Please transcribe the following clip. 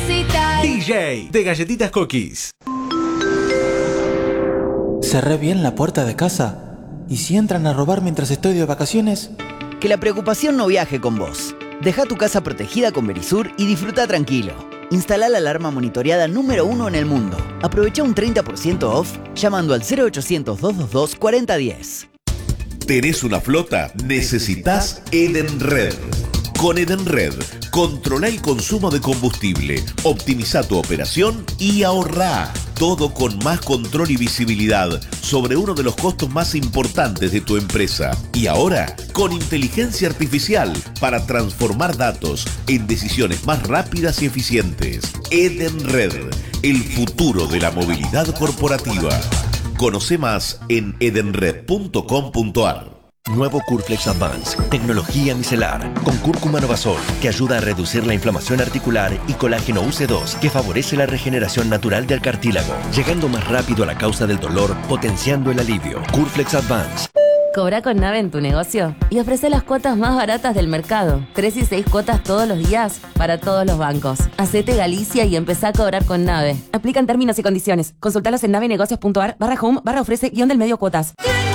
necesitas. DJ de Galletitas Cookies. ¿Cerré bien la puerta de casa? ¿Y si entran a robar mientras estoy de vacaciones? Que la preocupación no viaje con vos. Deja tu casa protegida con Verisur y disfruta tranquilo. Instala la alarma monitoreada número 1 en el mundo. Aprovecha un 30% off llamando al 0800-222-4010. ¿Tenés una flota? Necesitas Edenred. Con Edenred, controla el consumo de combustible, optimiza tu operación y ahorrá. Todo con más control y visibilidad sobre uno de los costos más importantes de tu empresa. Y ahora, con inteligencia artificial para transformar datos en decisiones más rápidas y eficientes. Edenred, el futuro de la movilidad corporativa. Conoce más en edenred.com.ar. Nuevo Curflex Advance, tecnología micelar, con cúrcuma novasol, que ayuda a reducir la inflamación articular, y colágeno UC2, que favorece la regeneración natural del cartílago, llegando más rápido a la causa del dolor, potenciando el alivio. Curflex Advance. Cobra con Nave en tu negocio y ofrece las cuotas más baratas del mercado. 3 y 6 cuotas todos los días para todos los bancos. Hacete Galicia y empezá a cobrar con Nave. Aplican términos y condiciones. Consultalos en navenegocios.ar/home/ofrece-del-medio cuotas.